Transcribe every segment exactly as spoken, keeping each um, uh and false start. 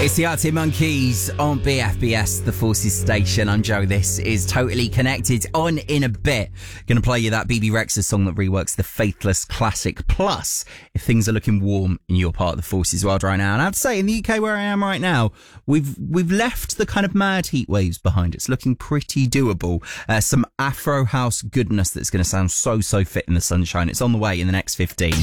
It's the Arctic Monkeys on B F B S, the Forces Station. I'm Joe. This is Totally Connected. On in a bit, going to play you that B B Rexa song that reworks the Faithless classic. Plus, if things are looking warm in your part of the Forces world right now, and I have to say, in the U K where I am right now, we've we've left the kind of mad heat waves behind. It's looking pretty doable. Uh, some Afro house goodness that's going to sound so so fit in the sunshine. It's on the way in the next fifteen.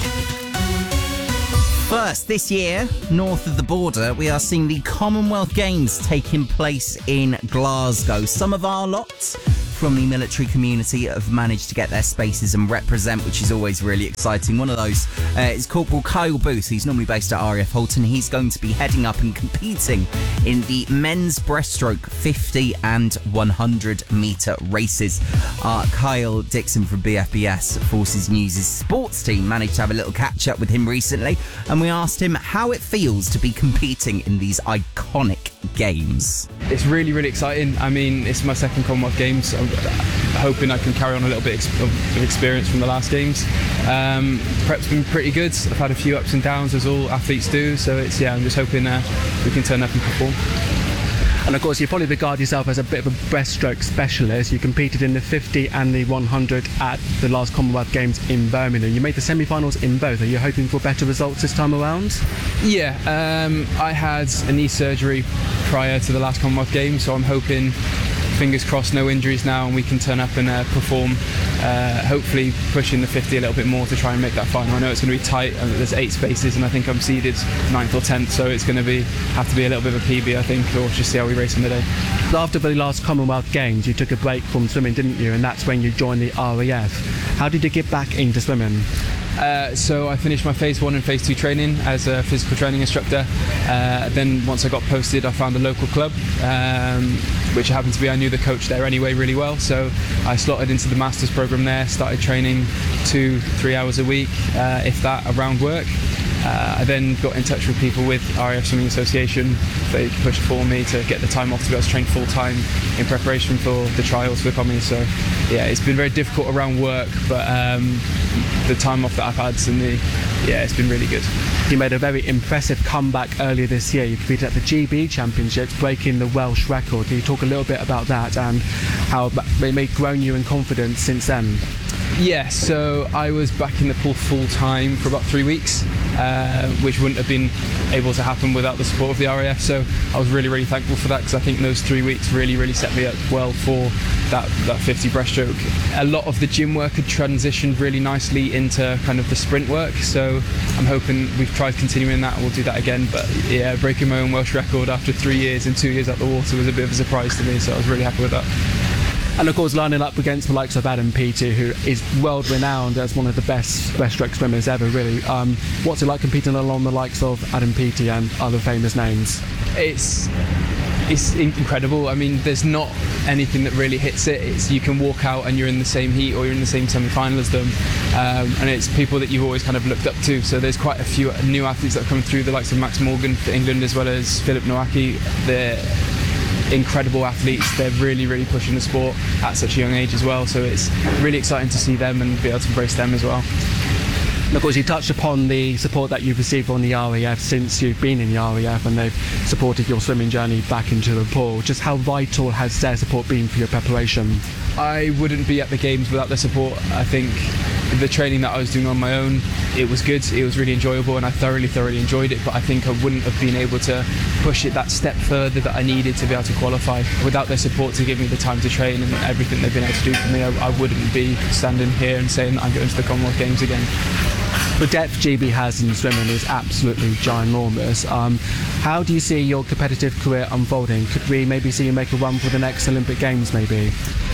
First, this year, north of the border, we are seeing the Commonwealth Games taking place in Glasgow. Some of our lots from the military community have managed to get their spaces and represent, which is always really exciting. One of those uh, is Corporal Kyle Booth. He's normally based at R A F Halton. He's going to be heading up and competing in the men's breaststroke fifty and one hundred metre races. Uh, Kyle Dixon from B F B S Forces News' sports team managed to have a little catch up with him recently, and we asked him how it feels to be competing in these iconic games. It's really, really exciting. I mean, it's my second Commonwealth Games. I'm hoping I can carry on a little bit of experience from the last games. Um, prep's been pretty good. I've had a few ups and downs, as all athletes do. So it's yeah, I'm just hoping uh, we can turn up and perform. And of course, you probably regard yourself as a bit of a breaststroke specialist. You competed in the fifty and the one hundred at the last Commonwealth Games in Birmingham. You made the semi-finals in both. Are you hoping for better results this time around? Yeah, um, I had a knee surgery prior to the last Commonwealth Games, so I'm hoping, fingers crossed, no injuries now, and we can turn up and uh, perform, uh, hopefully pushing the fifty a little bit more to try and make that final. I know it's going to be tight, and there's eight spaces, and I think I'm seeded ninth or tenth, so it's going to be have to be a little bit of a P B, I think, or just see how we race on the day. After the last Commonwealth Games, you took a break from swimming, didn't you? And that's when you joined the R A F. How did you get back into swimming? Uh, so I finished my phase one and phase two training as a physical training instructor. Uh, then once I got posted, I found a local club, um, which happened to be, I knew the coach there anyway really well. So I slotted into the master's program there, started training two, three hours a week, uh, if that, around work. Uh, I then got in touch with people with R A F Swimming Association. They pushed for me to get the time off to be able to train full time in preparation for the trials for the commies. So yeah, it's been very difficult around work, but um, the time off that I've had, and the yeah, it's been really good. You made a very impressive comeback earlier this year. You competed at the G B Championships, breaking the Welsh record. Can you talk a little bit about that and how it may have grown you in confidence since then? Yeah, so I was back in the pool full time for about three weeks, uh, which wouldn't have been able to happen without the support of the R A F. So I was really, really thankful for that, because I think those three weeks really, really set me up well for that, that fifty breaststroke. A lot of the gym work had transitioned really nicely into kind of the sprint work. So I'm hoping we've tried continuing that, and we'll do that again. But yeah, breaking my own Welsh record after three years and two years out the water was a bit of a surprise to me. So I was really happy with that. And of course, lining up against the likes of Adam Peaty, who is world renowned as one of the best breaststroke swimmers ever, really. Um, what's it like competing along the likes of Adam Peaty and other famous names? It's it's incredible. I mean, there's not anything that really hits it. It's you can walk out and you're in the same heat or you're in the same semi-final as them, um, and it's people that you've always kind of looked up to. So there's quite a few new athletes that have come through, the likes of Max Morgan for England, as well as Philip Nowacki. They're incredible athletes. They're really, really pushing the sport at such a young age as well. So it's really exciting to see them and be able to embrace them as well. And of course, you touched upon the support that you've received from the R A F since you've been in the R A F, and they've supported your swimming journey back into the pool. Just how vital has their support been for your preparation? I wouldn't be at the games without their support. I think the training that I was doing on my own, it was good, it was really enjoyable, and I thoroughly, thoroughly enjoyed it, but I think I wouldn't have been able to push it that step further that I needed to be able to qualify. Without their support to give me the time to train and everything they've been able to do for me, I, I wouldn't be standing here and saying that I'm going to the Commonwealth Games again. The depth G B has in swimming is absolutely ginormous. Um, how do you see your competitive career unfolding? Could we maybe see you make a run for the next Olympic Games, maybe?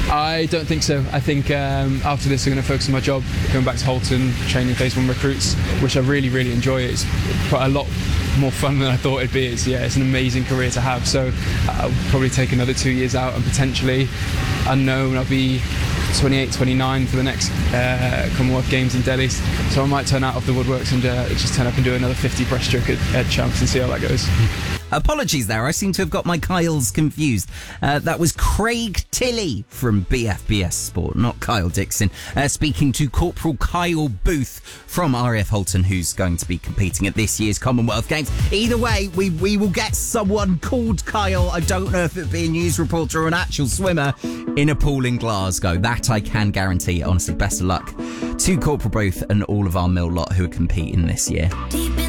I don't think so. I think um, after this I'm going to focus on my job, going back to Halton, training phase one recruits, which I really, really enjoy. It's quite a lot more fun than I thought it'd be. It's, yeah, it's an amazing career to have. So I'll probably take another two years out, and potentially, unknown, I'll be twenty-eight, twenty-nine for the next uh, Commonwealth Games in Delhi. So I might turn out of the woodworks and uh, just turn up and do another fifty breaststroke at, at Champs and see how that goes. Apologies there, I seem to have got my Kyles confused. Uh, that was Craig Tilley from B F B S Sport, not Kyle Dixon, uh, speaking to Corporal Kyle Booth from R A F Halton, who's going to be competing at this year's Commonwealth Games. Either way, we, we will get someone called Kyle, I don't know if it'd be a news reporter or an actual swimmer, in a pool in Glasgow. That I can guarantee. Honestly, best of luck to Corporal Booth and all of our Mill lot who are competing this year. Deep in